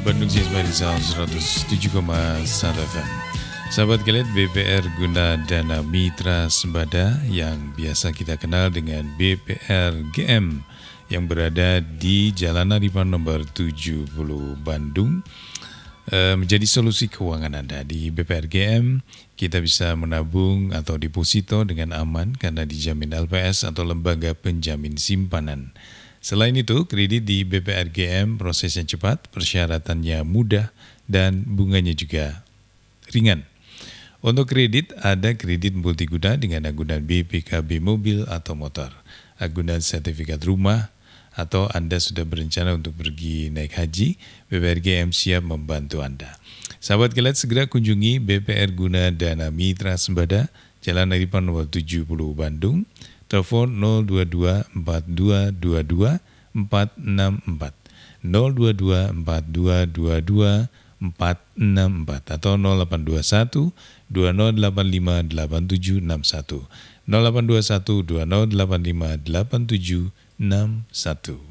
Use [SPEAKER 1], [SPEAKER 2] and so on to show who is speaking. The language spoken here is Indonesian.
[SPEAKER 1] Bandung Cismari Sound 107,1 FM. Sahabat kalian, BPR Guna Dana Mitra Sembada yang biasa kita kenal dengan BPR GM yang berada di Jalan Arifan nomor 70 Bandung menjadi solusi keuangan Anda. Di BPR GM kita bisa menabung atau deposito dengan aman karena dijamin LPS atau lembaga penjamin simpanan. Selain itu, kredit di BPR GM prosesnya cepat, persyaratannya mudah, dan bunganya juga ringan. Untuk kredit, ada kredit multiguna dengan agunan BPKB mobil atau motor, agunan sertifikat rumah, atau Anda sudah berencana untuk pergi naik haji, BPR GM siap membantu Anda. Sahabat kilat, segera kunjungi BPR Guna Dana Mitra Sembada, Jalan Arifan nomor 70 Bandung, telepon 022 4222 464, 022 4222 464 atau 0821 2085 8761, 0821 2085 8761.